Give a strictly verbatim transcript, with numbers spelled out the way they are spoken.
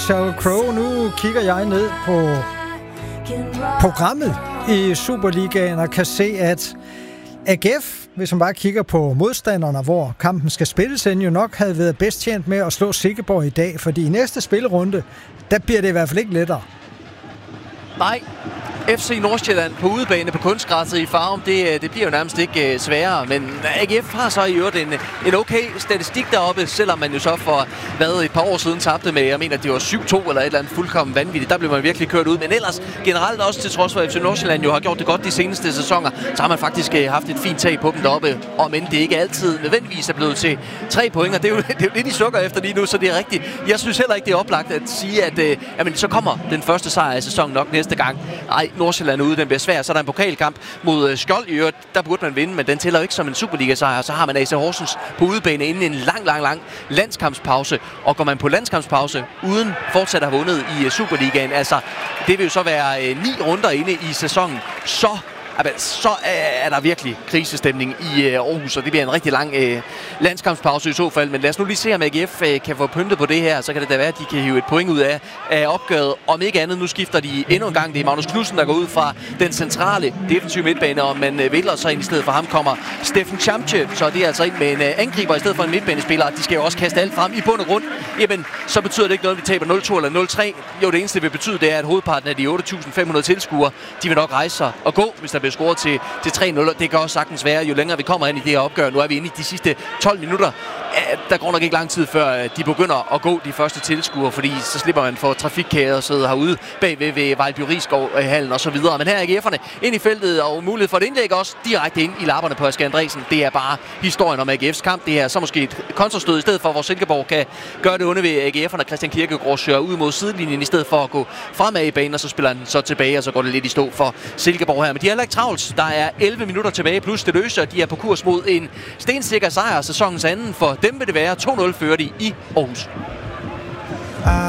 Sheryl Crow. Nu kigger jeg ned på programmet i Superligaen og kan se, at A G F, hvis man bare kigger på modstanderne, hvor kampen skal spilles, jo nok havde været bedst tjent med at slå Silkeborg i dag, fordi i næste spillerunde, der bliver det i hvert fald ikke lettere. Nej. F C Nordsjælland på udebane på kunstgræsset i Farum, det, det bliver jo nærmest ikke uh, sværere, men A G F har så i øvrigt en, en okay statistik deroppe, selvom man jo så for hvad, et par år siden tabte med, jeg mener, det var syv to eller et eller andet fuldkommen vanvittigt. Der blev man virkelig kørt ud, men ellers generelt også til trods for, at F C Nordsjælland jo har gjort det godt de seneste sæsoner, så har man faktisk uh, haft et fint tag på dem deroppe, og men det ikke altid nødvendigvis er blevet til tre point, og det er jo, det er jo lidt, de sukker efter lige nu, så det er rigtigt. Jeg synes heller ikke, det er oplagt at sige, at uh, jamen, så kommer den første sejr i sæsonen nok næste gang. Ej, Nordsjælland ude, den bliver svær. Så er der en pokalkamp mod Skjold i øvrigt. Der burde man vinde, men den tæller jo ikke som en Superliga-sejr. Så har man A C Horsens på udebane inden en lang, lang, lang landskampspause. Og går man på landskampspause uden fortsat at have vundet i Superligaen, altså det vil jo så være øh, ni runder inde i sæsonen, så så er der virkelig krisestemning i Aarhus, og det bliver en rigtig lang øh, landskampspause i så fald. Men lad os nu lige se, om A G F øh, kan få pyntet på det her. Så kan det da være, at de kan hive et point ud af, af opgøret. Om ikke andet, nu skifter de endnu en gang. Det er Magnus Knudsen, der går ud fra den centrale defensive midtbane, og man øh, vælger så ind i stedet for ham kommer Steffen Chamche. Så det er altså ind med en øh, angriber i stedet for en midtbanespiller. De skal jo også kaste alt frem i bund og grund. Jamen, så betyder det ikke noget, at vi taber nul to eller nul tre. Jo, det eneste, det vil betyde, det er, at hovedparten af de otte tusind fem hundrede tilskuere, de vil nok rejse sig og gå, hvis der bliver scoret til, til tre nul. Det kan også sagtens være, jo længere vi kommer ind i det her opgør. Nu er vi inde i de sidste tolv minutter. Der går nok ikke lang tid, før de begynder at gå, de første tilskuere, fordi så slipper man for trafikkaoset herude bagved ved Vejlby Risskov-hallen og så videre. Men her er A G F'erne ind i feltet og mulighed for et indlæg også direkte ind i lapperne på Asger Andresen. Det er bare historien om A G F's kamp. Det her så måske et kontrastød i stedet for, hvor Silkeborg kan gøre det onde ved A G F'erne. Christian Kirkegaard søger ud mod sidelinjen i stedet for at gå fremad i banen, og så spiller han så tilbage, og så går det lidt i stå for Silkeborg her. Men de har heller ikke travlt. Der er elleve minutter tilbage, plus det løser. De er på kurs mod en stensikker sejr, sæsonens anden. For dem vil det være to nul fører de i Aarhus.